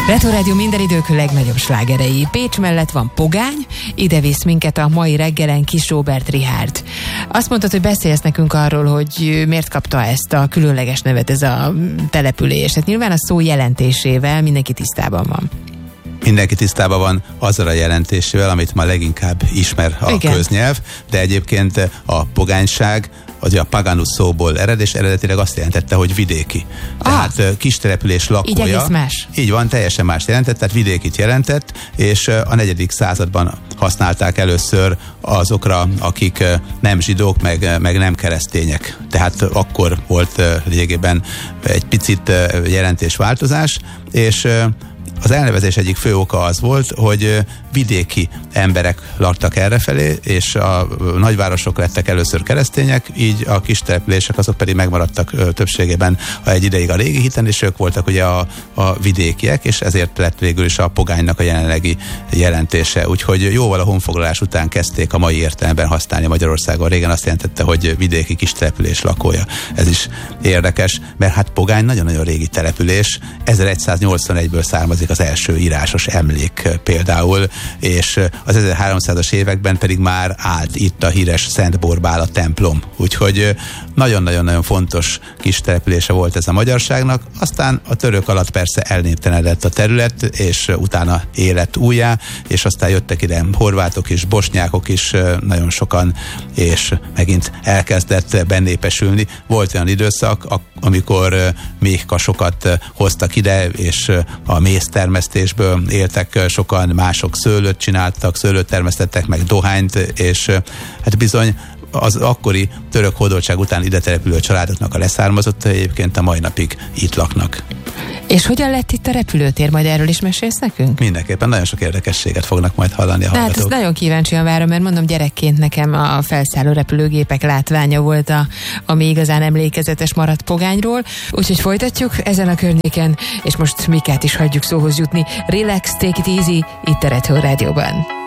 Retro Rádió minden idők legnagyobb slágerei. Pécs mellett van Pogány, ide visz minket a mai reggelen Kis Róbert Richárd. Azt mondtad, hogy beszélsz nekünk arról, hogy miért kapta ezt a különleges nevet ez a település. Hát nyilván a szó jelentésével mindenki tisztában van. Mindenki tisztában van azzal a jelentésével, amit ma leginkább ismer a köznyelv, de egyébként a pogányság az a paganus szóból ered, és eredetileg azt jelentette, hogy vidéki. Tehát kis település lakója. Így egész más. Így van, teljesen más jelentett, tehát vidékit jelentett, és a 4. században használták először azokra, akik nem zsidók, meg nem keresztények. Tehát akkor volt lényegében egy picit jelentésváltozás, és az elnevezés egyik fő oka az volt, hogy vidéki emberek laktak errefelé, és a nagyvárosok lettek először keresztények, így a kis települések azok pedig megmaradtak többségében egy ideig a régi hiten, és ők voltak ugye a vidékiek, és ezért lett végül is a pogánynak a jelenlegi jelentése. Úgyhogy jóval a honfoglalás után kezdték a mai értelemben használni Magyarországon. Régen azt jelentette, hogy vidéki kis település lakója. Ez is érdekes, mert hát Pogány nagyon-nagyon régi település, 1181-ből származik az első írásos emlék például, és az 1300-as években pedig már állt itt a híres Szent Borbála templom. Úgyhogy nagyon-nagyon fontos kis települése volt ez a magyarságnak. Aztán a török alatt persze elnéptelenedett a terület, és utána élet újjá, és aztán jöttek ide horvátok is, bosnyákok is nagyon sokan, és megint elkezdett bennépesülni. Volt olyan időszak, amikor méhkasokat hoztak ide, és a méztermesztésből éltek sokan, mások szőlőt csináltak, szőlőt termesztettek, meg dohányt, és hát bizony az akkori török hódoltság után ide települő családoknak a leszármazottai egyébként a mai napig itt laknak. És hogyan lett itt a repülőtér? Majd erről is mesélsz nekünk? Mindenképpen nagyon sok érdekességet fognak majd hallani a hallgatók. Hát ezt nagyon kíváncsian várom, mert mondom, gyerekként nekem a felszálló repülőgépek látványa volt ami igazán emlékezetes maradt Pogányról. Úgyhogy folytatjuk ezen a környéken, és most Mikát is hagyjuk szóhoz jutni. Relax, take it easy, itt a Retro Rádióban.